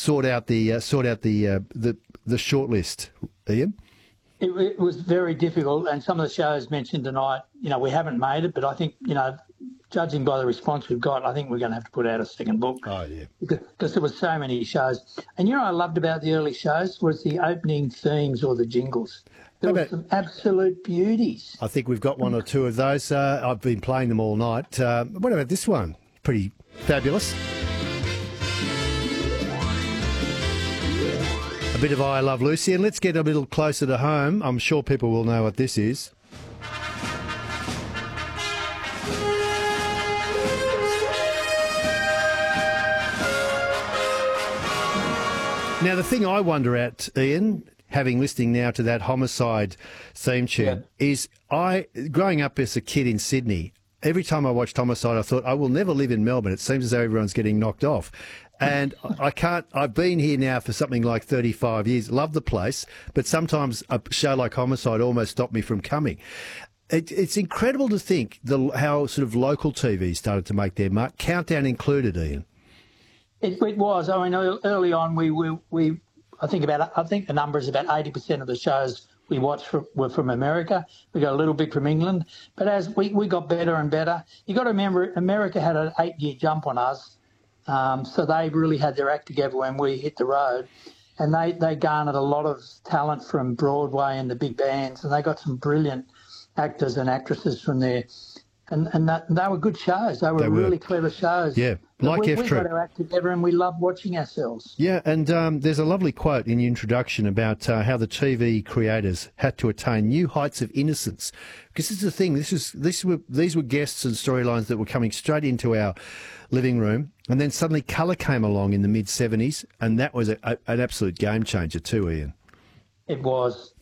sort out the shortlist, Ian? It was very difficult, and some of the shows mentioned tonight, we haven't made it, but I think, judging by the response we've got, I think we're going to have to put out a second book. Oh, yeah. Because there were so many shows. And what I loved about the early shows was the opening themes or the jingles. There were some absolute beauties. I think we've got one or two of those. I've been playing them all night. What about this one? Pretty fabulous. A bit of I Love Lucy, and let's get a little closer to home. I'm sure people will know what this is. Now, the thing I wonder at, Ian, listening now to that Homicide theme tune, is growing up as a kid in Sydney, every time I watched Homicide, I thought, I will never live in Melbourne. It seems as though everyone's getting knocked off. And I've been here now for something like 35 years, love the place, but sometimes a show like Homicide almost stopped me from coming. It's incredible to think how sort of local TV started to make their mark, Countdown included, Ian. It was. I mean, early on, I think the number is about 80% of the shows we watched were from America. We got a little bit from England, but as we got better and better, you got to remember, America had an 8-year jump on us, so they really had their act together when we hit the road, and they garnered a lot of talent from Broadway and the big bands, and they got some brilliant actors and actresses from there. And they were good shows. They were really clever shows. Yeah, like we got our act together and we loved watching ourselves. Yeah, and there's a lovely quote in the introduction about how the TV creators had to attain new heights of innocence. Because this is the thing. These were guests and storylines that were coming straight into our living room, and then suddenly colour came along in the mid-70s, and that was an absolute game changer too, Ian. It was.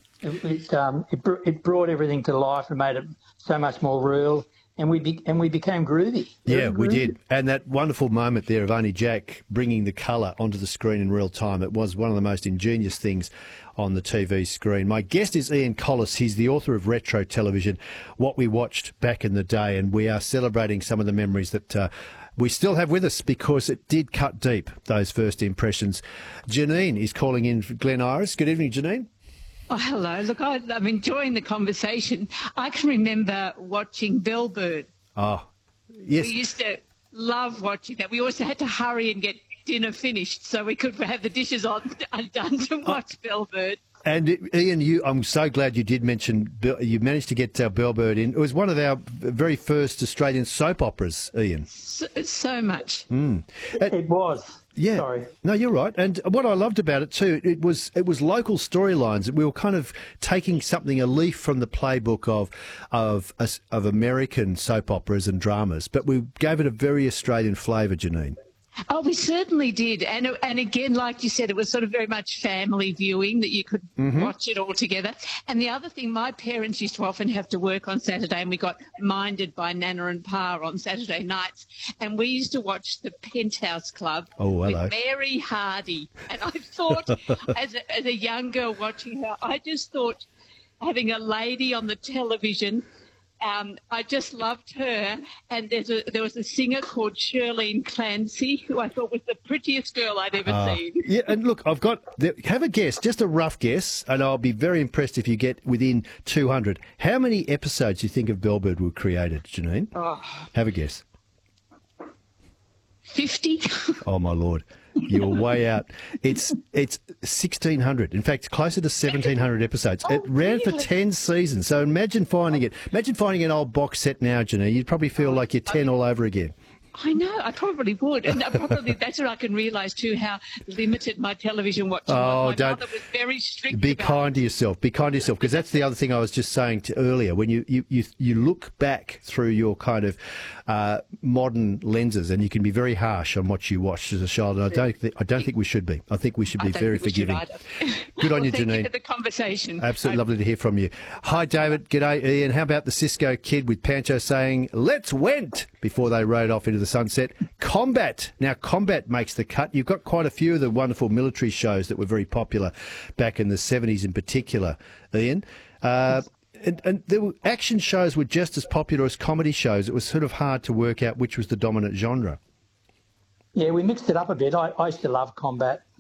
It brought everything to life and made it so much more real. And we became groovy. Yeah, we did. And that wonderful moment there of Only Jack bringing the colour onto the screen in real time, it was one of the most ingenious things on the TV screen. My guest is Ian Collis. He's the author of Retro Television, What We Watched Back in the Day, and we are celebrating some of the memories that we still have with us because it did cut deep, those first impressions. Janine is calling in for Glen Iris. Good evening, Janine. Oh, hello. Look, I'm enjoying the conversation. I can remember watching Bellbird. Oh, yes. We used to love watching that. We also had to hurry and get dinner finished so we could have the dishes done to watch Bellbird. And Ian, I'm so glad you did mention, you managed to get Bellbird in. It was one of our very first Australian soap operas, Ian. So much. It was. Yeah. Sorry. No, you're right. And what I loved about it too, it was local storylines. We were kind of taking a leaf from the playbook of American soap operas and dramas, but we gave it a very Australian flavour, Janine. Oh, we certainly did. And again, like you said, it was sort of very much family viewing that you could watch it all together. And the other thing, my parents used to often have to work on Saturday, and we got minded by Nana and Pa on Saturday nights. And we used to watch the Penthouse Club with Mary Hardy. And I thought, as a young girl watching her, I just thought having a lady on the television, I just loved her, and there was a singer called Shirlene Clancy who I thought was the prettiest girl I'd ever seen. Yeah, and look, have a guess, just a rough guess, and I'll be very impressed if you get within 200. How many episodes do you think of Bellbird were created, Janine? Oh. Have a guess. 50? Oh, my Lord. You're way out. It's 1,600. In fact, closer to 1,700 episodes. It ran for 10 seasons. So imagine finding it. Imagine finding an old box set now, Janine. You'd probably feel like you're 10 all over again. I know, I probably would. And probably that's where I can realise too how limited my television watching was. My mother was very strict. Be kind to yourself. Be kind to yourself, because that's the other thing I was just saying earlier. When you look back through your kind of modern lenses, and you can be very harsh on what you watched as a child. And I don't think we should be. I think we should be very forgiving. Good on you, Janine. Thank you for the conversation. Absolutely lovely to hear from you. Hi, David. G'day, Ian. How about the Cisco Kid with Pancho saying, "Let's went," before they rode off into the sunset? Combat. Now, Combat makes the cut. You've got quite a few of the wonderful military shows that were very popular back in the 70s in particular, Ian. And there were, action shows were just as popular as comedy shows. It was sort of hard to work out which was the dominant genre. Yeah, we mixed it up a bit. I used to love Combat.